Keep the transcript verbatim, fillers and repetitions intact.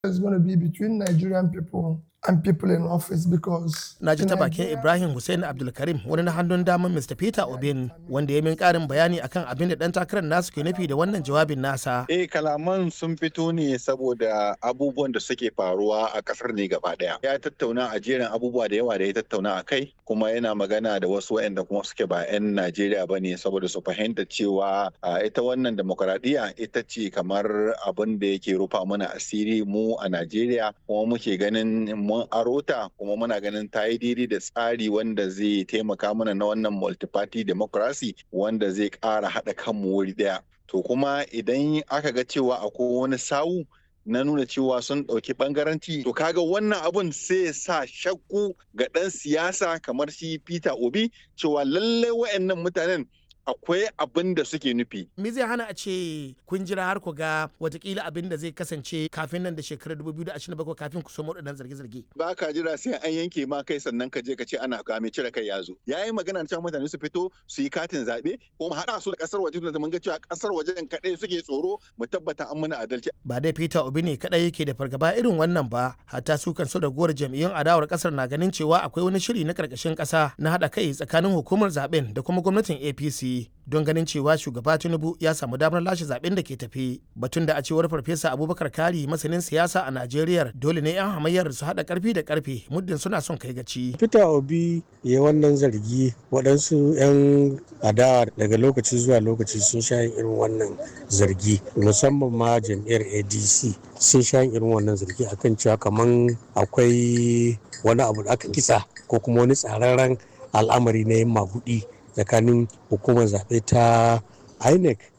It's going to be between Nigerian people and people in office because Na ji ta bakin Ibrahim Hussein Abdulkarim wani na hannun daman Mr Peter Obin wanda ya min karin bayani akan abin da dan takarar nasu ke nufi da wannan jawabin nasa. Eh kalaman sun fito ne saboda abubuwan da suke faruwa a kasar ne gaba daya. Ya tattauna a jerin abubuwa da yawa da ya tattauna a kai kuma yana magana da wasu waɗanda kuma suke ba 'yan Najeriya ba ne saboda su fahimta cewa ita wannan demokaradiyya ita ce kamar abin da yake rufa mana asiri mu a Najeriya kuma muke ganin mun arota kuma muna ganin ta yi daidai da tsari wanda zai taimaka mana na wannan multi-party democracy wanda zai ƙara haɗa kanmu wuri ɗaya. To kuma idan aka ga cewa akwai wani sawu na nuna cewa sun ɗauki ɓangaranci to kaga wannan abun sai sa shakku ga ɗan siyasa kamar shi Peter Obi cewa lallai wayannan mutanen akwai abin da suke nufi. Me zai hana a ce kun jira har ku ga watakila abin da zai kasance kafin nan da shekarar dubu biyu da ashirin da bakwai kafin ku somo waɗannan zarge-zarge? Ba ka jira sai an yanke ma kai sannan ka je ka ce ana kame cire kai ya zo. Ya yi magana cewa mutane su fito su yi katin zaɓe ko mu haɗa su da ƙasar waje da mun ga cewa ƙasar wajen kaɗai suke tsoro mu tabbata an mana adalci. Ba dai Peter Obi ne kaɗai yake da fargaba irin wannan ba, hatta su kan so da gowar jam'iyyun adawar ƙasar na ganin cewa akwai wani shiri na ƙarƙashin ƙasa na haɗa kai tsakanin hukumar zaɓen da kuma gwamnatin A P C. Don ganin cewa shugaba Tinubu ya samu damar lashe zaben da ke tafi. Batun da a cewar Farfesa Abubakar Kari masanin siyasa a Najeriya dole ne 'yan hamayyar su haɗa ƙarfi da ƙarfe muddin suna son kai gaci. Peter Obi ya wannan zargi waɗansu 'yan adawa daga lokaci zuwa lokaci sun sha irin wannan zargi musamman ma jam'iyyar A D C sun sha irin wannan zargi akan cewa kaman akwai wani abu da aka kitsa ko kuma wani tsararren al'amari na yin maguɗi tsakanin hukumar zaɓe ta I N E C